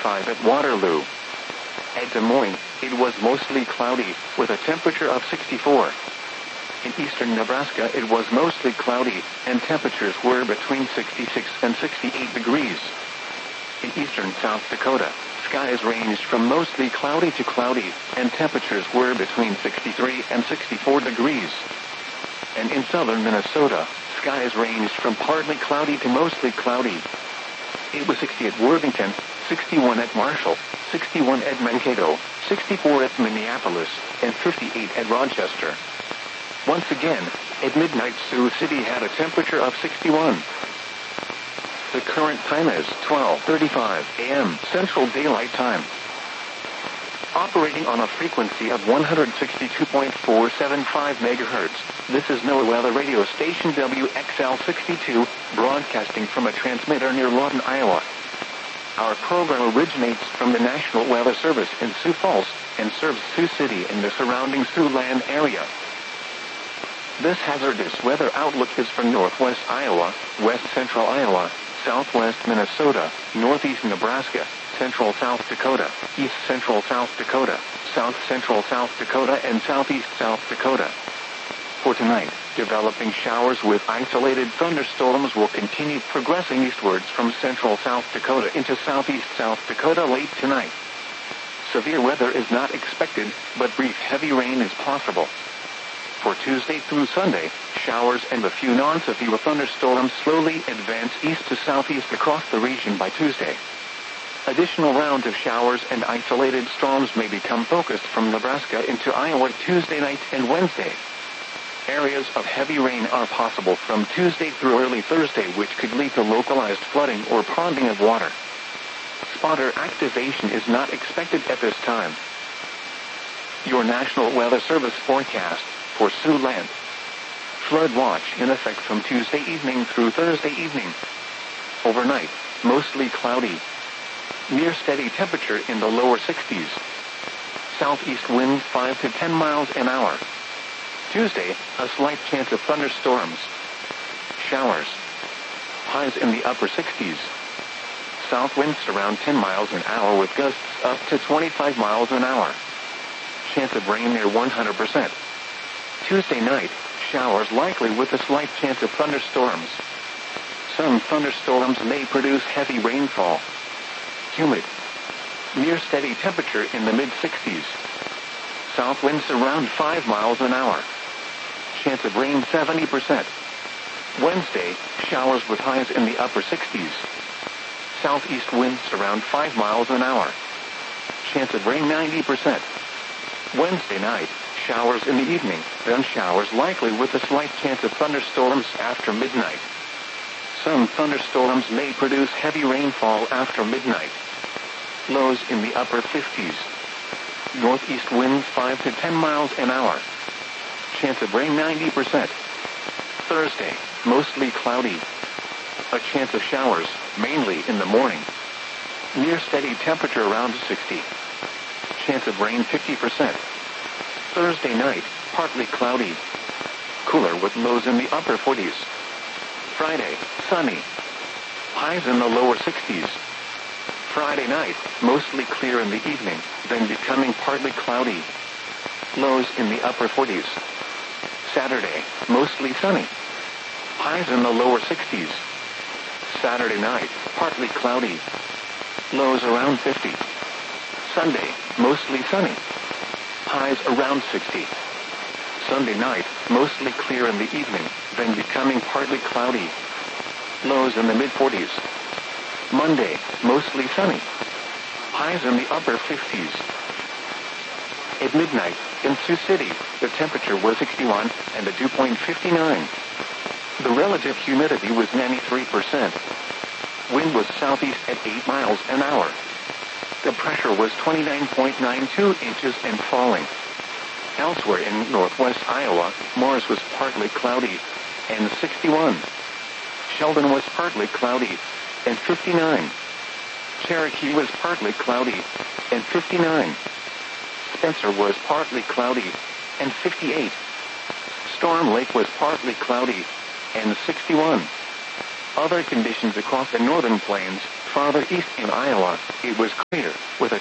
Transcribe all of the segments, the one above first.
65 at Waterloo. At Des Moines, it was mostly cloudy, with a temperature of 64. In eastern Nebraska, it was mostly cloudy, and temperatures were between 66 and 68 degrees. In eastern South Dakota, skies ranged from mostly cloudy to cloudy, and temperatures were between 63 and 64 degrees. And in southern Minnesota, skies ranged from partly cloudy to mostly cloudy. It was 60 at Worthington, 61 at Marshall, 61 at Mankato, 64 at Minneapolis, and 58 at Rochester. Once again, at midnight Sioux City had a temperature of 61. The current time is 12:35 a.m. Central Daylight Time. Operating on a frequency of 162.475 MHz, this is NOAA Weather Radio Station WXL62, broadcasting from a transmitter near Lawton, Iowa. Our program originates from the National Weather Service in Sioux Falls and serves Sioux City and the surrounding Siouxland area. This hazardous weather outlook is for northwest Iowa, west central Iowa, southwest Minnesota, northeast Nebraska, central South Dakota, east central South Dakota, south central South Dakota, and southeast South Dakota. For tonight, developing showers with isolated thunderstorms will continue progressing eastwards from central South Dakota into southeast South Dakota late tonight. Severe weather is not expected, but brief heavy rain is possible. For Tuesday through Sunday, showers and a few non-severe thunderstorms slowly advance east to southeast across the region by Tuesday. Additional rounds of showers and isolated storms may become focused from Nebraska into Iowa Tuesday night and Wednesday. Areas of heavy rain are possible from Tuesday through early Thursday, which could lead to localized flooding or ponding of water. Spotter activation is not expected at this time. Your National Weather Service forecast for Siouxland. Flood watch in effect from Tuesday evening through Thursday evening. Overnight, mostly cloudy. Near steady temperature in the lower 60s. Southeast winds 5 to 10 miles an hour. Tuesday, a slight chance of thunderstorms. Showers. Highs in the upper 60s. South winds around 10 miles an hour with gusts up to 25 miles an hour. Chance of rain near 100%. Tuesday night, showers likely with a slight chance of thunderstorms. Some thunderstorms may produce heavy rainfall. Humid. Near steady temperature in the mid-60s. South winds around 5 miles an hour. Chance of rain 70%. Wednesday, showers with highs in the upper 60s. Southeast winds around 5 miles an hour. Chance of rain 90%. Wednesday night, showers in the evening, then showers likely with a slight chance of thunderstorms after midnight. Some thunderstorms may produce heavy rainfall after midnight. Lows in the upper 50s. Northeast winds 5 to 10 miles an hour. Chance of rain 90%. Thursday, mostly cloudy. A chance of showers, mainly in the morning. Near steady temperature around 60. Chance of rain 50%. Thursday night, partly cloudy. Cooler with lows in the upper 40s. Friday, sunny. Highs in the lower 60s. Friday night, mostly clear in the evening, then becoming partly cloudy. Lows in the upper 40s. Saturday, mostly sunny. Highs in the lower 60s. Saturday night, partly cloudy. Lows around 50. Sunday, mostly sunny. Highs around 60. Sunday night, mostly clear in the evening, then becoming partly cloudy. Lows in the mid-40s. Monday, mostly sunny. Highs in the upper 50s. At midnight, in Sioux City, the temperature was 61 and the dew point 59. The relative humidity was 93%. Wind was southeast at 8 miles an hour. The pressure was 29.92 inches and falling. Elsewhere in northwest Iowa, Morris was partly cloudy and 61. Sheldon was partly cloudy and 59. Cherokee was partly cloudy and 59. Spencer was partly cloudy and 58. Storm Lake was partly cloudy and 61. Other conditions across the northern plains, farther east in Iowa, it was clear.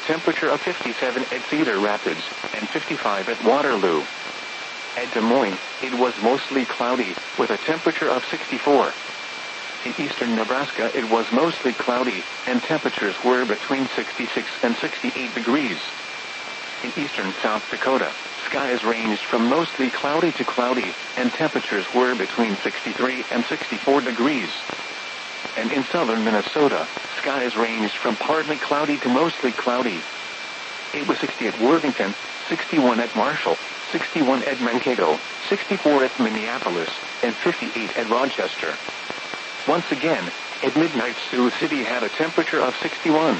temperature of 57 at Cedar Rapids and 55 at Waterloo. At Des Moines, it was mostly cloudy, with a temperature of 64. In eastern Nebraska, it was mostly cloudy, and temperatures were between 66 and 68 degrees. In eastern South Dakota, skies ranged from mostly cloudy to cloudy, and temperatures were between 63 and 64 degrees. And in southern Minnesota, skies ranged from partly cloudy to mostly cloudy. It was 60 at Worthington, 61 at Marshall, 61 at Mankato, 64 at Minneapolis, and 58 at Rochester. Once again, at midnight Sioux City had a temperature of 61.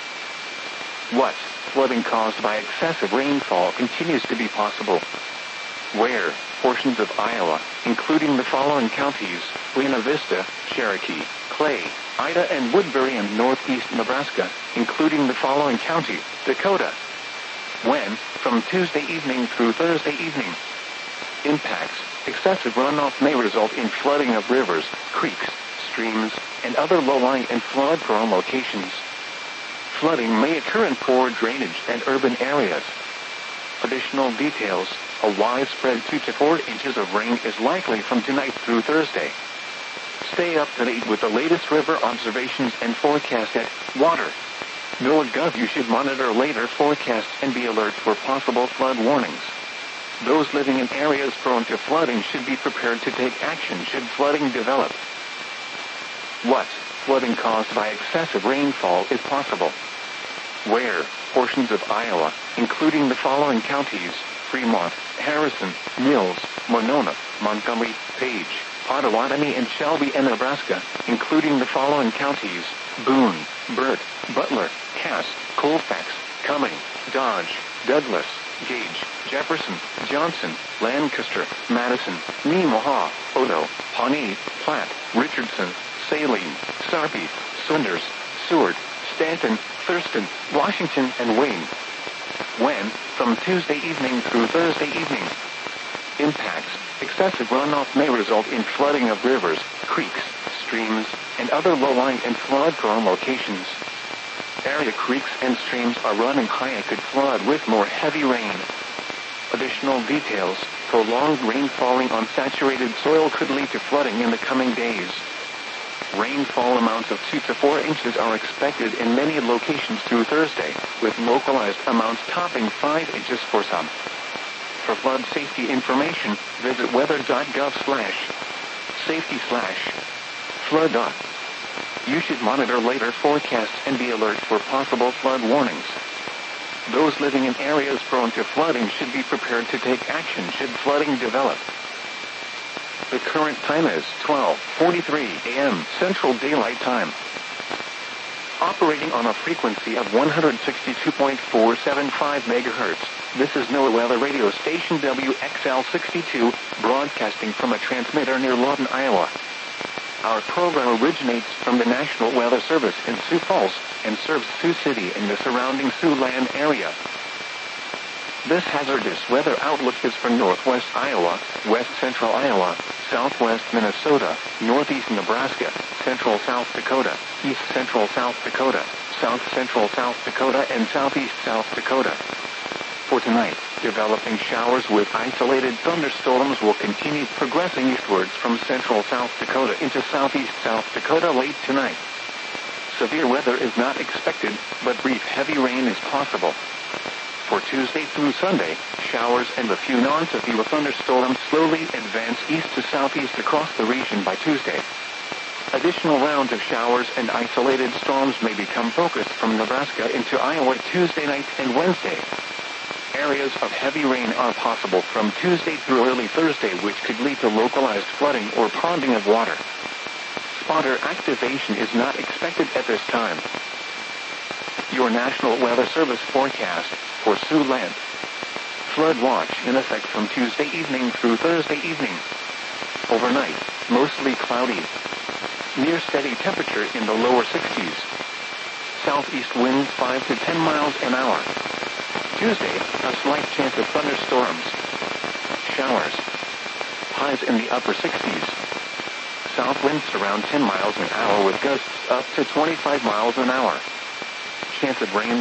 What? Flooding caused by excessive rainfall continues to be possible. Where? Portions of Iowa, including the following counties: Buena Vista, Cherokee, Clay, Ida and Woodbury, and northeast Nebraska, including the following county: Dakota. When? From Tuesday evening through Thursday evening. Impacts: excessive runoff may result in flooding of rivers, creeks, streams, and other low-lying and flood-prone locations. Flooding may occur in poor drainage and urban areas. Additional details: a widespread 2 to 4 inches of rain is likely from tonight through Thursday. Stay up to date with the latest river observations and forecast at water.NOAA.gov. You should monitor later forecasts and be alert for possible flood warnings. Those living in areas prone to flooding should be prepared to take action should flooding develop. What? Flooding caused by excessive rainfall is possible. Where? Portions of Iowa, including the following counties: Fremont, Harrison, Mills, Monona, Montgomery, Page, Pottawatomie, and Shelby, and Nebraska, including the following counties: Boone, Burt, Butler, Cass, Colfax, Cumming, Dodge, Douglas, Gage, Jefferson, Johnson, Lancaster, Madison, Nemaha, Odo, Pawnee, Platte, Richardson, Saline, Sarpy, Saunders, Seward, Stanton, Thurston, Washington, and Wayne. When? From Tuesday evening through Thursday evening. Impacts: excessive runoff may result in flooding of rivers, creeks, streams, and other low-lying and flood-prone locations. Area creeks and streams are running high and could flood with more heavy rain. Additional details: prolonged rain falling on saturated soil could lead to flooding in the coming days. Rainfall amounts of 2 to 4 inches are expected in many locations through Thursday, with localized amounts topping 5 inches for some. For flood safety information, visit weather.gov/safety/flood. You should monitor later forecasts and be alert for possible flood warnings. Those living in areas prone to flooding should be prepared to take action should flooding develop. The current time is 12:43 a.m. Central Daylight Time. Operating on a frequency of 162.475 MHz, this is NOAA Weather Radio Station WXL62, broadcasting from a transmitter near Lawton, Iowa. Our program originates from the National Weather Service in Sioux Falls and serves Sioux City and the surrounding Siouxland area. This hazardous weather outlook is for northwest Iowa, west central Iowa, southwest Minnesota, northeast Nebraska, central South Dakota, east central South Dakota, south central South Dakota, and southeast South Dakota. For tonight, developing showers with isolated thunderstorms will continue progressing eastwards from central South Dakota into southeast South Dakota late tonight. Severe weather is not expected, but brief heavy rain is possible. For Tuesday through Sunday, showers and a few non-severe thunderstorms slowly advance east to southeast across the region by Tuesday. Additional rounds of showers and isolated storms may become focused from Nebraska into Iowa Tuesday night and Wednesday. Areas of heavy rain are possible from Tuesday through early Thursday, which could lead to localized flooding or ponding of water. Spotter activation is not expected at this time. Your National Weather Service forecast for Siouxland. Flood watch in effect from Tuesday evening through Thursday evening. Overnight, mostly cloudy. Near steady temperature in the lower 60s. Southeast winds 5 to 10 miles an hour. Tuesday, a slight chance of thunderstorms. Showers. Highs in the upper 60s. South winds around 10 miles an hour with gusts up to 25 miles an hour. Chance of rain